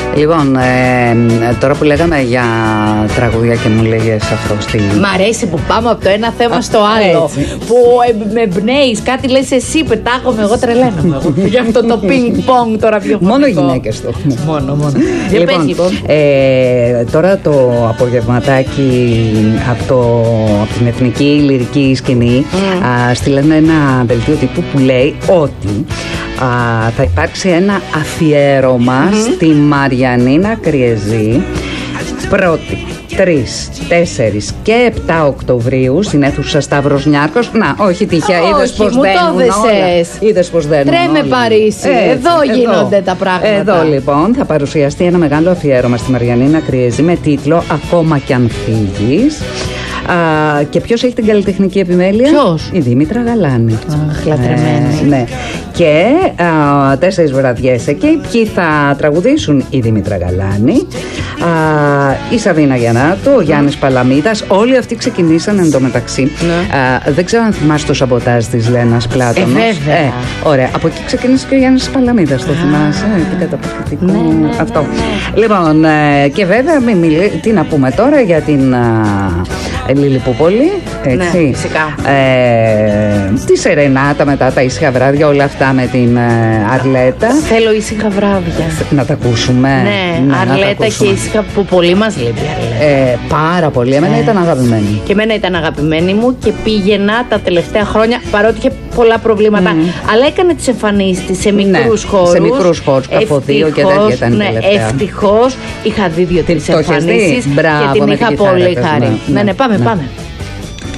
Λοιπόν, τώρα που λέγαμε για τραγούδια και μου λέγες αυτό στη... Μ' αρέσει που πάμε από το ένα θέμα στο άλλο. Έτσι. Που με εμπνέεις, κάτι λες εσύ, πετάγομαι, εγώ τρελαίνομαι. Γι' αυτό το πινκ-πονγκ το ραδιοφωνικό. Μόνο γυναίκες το έχουν. Μόνο. Για πες λοιπόν. Τώρα το απογευματάκι από την Εθνική Λυρική Σκηνή στείλανε ένα δελτίο τύπου που λέει ότι θα υπάρξει ένα αφιέρωμα στη Μαριανίνα Κριεζή 1η, 3, 4 και 7 Οκτωβρίου στην αίθουσα Σταύρος Νιάρχος. Να, όχι τυχαία, είδες πως δένουν όλα. Είδες πως δένουν όλα. Τρέμε Παρίσι, εδώ γίνονται τα πράγματα. Εδώ λοιπόν θα παρουσιαστεί ένα μεγάλο αφιέρωμα στη Μαριανίνα Κριεζή με τίτλο «Ακόμα κι αν φύγεις». Και ποιος έχει την καλλιτεχνική επιμέλεια? Ποιος? Η Δήμητρα Γαλάνη. Λατρεμένη. Ναι. Και 4 βραδιές εκεί. Ποιοι θα τραγουδήσουν? Η Δήμητρα Γαλάνη, η Σαβίνα Γιαννάτου, ο Γιάννης Παλαμίδας. Όλοι αυτοί ξεκινήσαν εντωμεταξύ. Δεν ξέρω αν θυμάσαι το σαμποτάζ της Λένας Πλάτωνος. Βέβαια. Ωραία. Από εκεί ξεκίνησε και ο Γιάννης Παλαμίδας. Το θυμάσαι? Τι καταπληκτικό αυτό. Λοιπόν, και βέβαια, τι να πούμε τώρα για την Λιλιπούπολη. Έτσι. Ναι, φυσικά. Τη Σερενάτα μετά τα ήσυχα βράδια, όλα αυτά με την Αρλέτα. Θέλω ήσυχα βράδια. Να τα ακούσουμε. Ναι, Αρλέτα και ήσυχα που πολύ μας λείπει. Πάρα πολύ. Εμένα ήταν αγαπημένη. Και εμένα ήταν αγαπημένη μου και πήγαινα τα τελευταία χρόνια, παρότι είχε πολλά προβλήματα, αλλά έκανε τις εμφανίσεις της σε μικρούς χώρους. Σε μικρούς χώρους, Καφοδίο και τέτοια ήταν τελευταία. Ευτυχώς είχα δει 2-3 εμφανίσεις και την είχα πολύ χαρή. Ναι, πάμε.